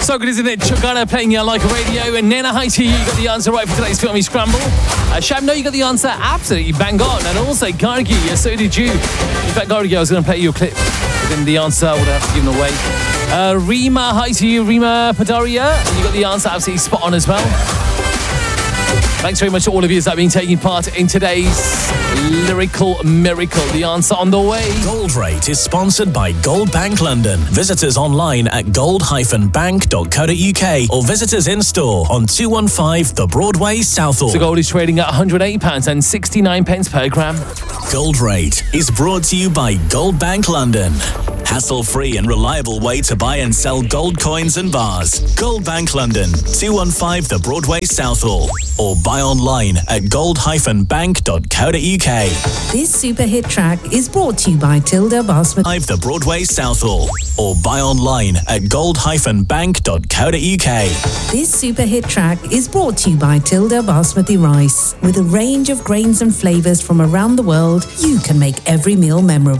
So good, isn't it? Chugana playing your like radio. And Nena, hi to you. You got the answer right for today's Filmy Scramble. Shab, no, you got the answer absolutely bang on. And also, Gargi, yes, so did you. In fact, Gargi, I was going to play you a clip. But then the answer I would have to give them away. Rima, hi to you. Rima Padaria. And you got the answer absolutely spot on as well. Thanks very much to all of you that have been taking part in today's Lyrical Miracle. The answer on the way. Gold Rate is sponsored by Gold Bank London. Visit us online at gold-bank.co.uk or visit us in store on 215 The Broadway, Southall. So gold is trading at £108.69 per gram. Gold Rate is brought to you by Gold Bank London. Hassle-free and reliable way to buy and sell gold coins and bars. Gold Bank London, 215 The Broadway, Southall. Or buy online at gold-bank.co.uk. This super hit track is brought to you by Tilda Basmati. The Broadway, Southall. Or buy online at gold-bank.co.uk. This super hit track is brought to you by Tilda Basmati Rice. With a range of grains and flavours from around the world, you can make every meal memorable.